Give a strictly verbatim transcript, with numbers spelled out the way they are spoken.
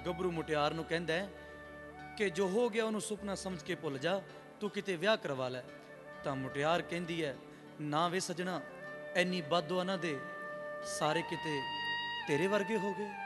ਗੱਭਰੂ ਮੁਟਿਆਰ ਨੂੰ ਕਹਿੰਦਾ ਹੈ ਕਿ ਜੋ ਹੋ ਗਿਆ ਉਹਨੂੰ ਸੁਪਨਾ ਸਮਝ ਕੇ ਭੁੱਲ ਜਾ, ਤੂੰ ਕਿਤੇ ਵਿਆਹ ਕਰਵਾ ਲੈ। ਤਾਂ ਮੁਟਿਆਰ ਕਹਿੰਦੀ ਹੈ, ਨਾ ਵੇ ਸਜਣਾ, ਐਨੀ ਬਦਦੁਆ ਨਾ ਦੇ, ਸਾਰੇ ਕਿਤੇ ਤੇਰੇ ਵਰਗੇ ਹੋ ਗਏ।